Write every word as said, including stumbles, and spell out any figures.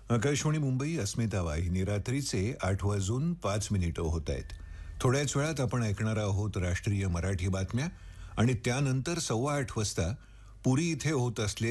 आकाशवाणी मुंबई अस्मिता वाहिनी रात्रीचे आठ वाजून पाच मिनिटं होत आहेत. थोड्याच वेळात आपण ऐकणार आहोत राष्ट्रीय मराठी बातम्या आणि त्यानंतर सव्वा आठ वाजता पुरी इथे होत असलेल्या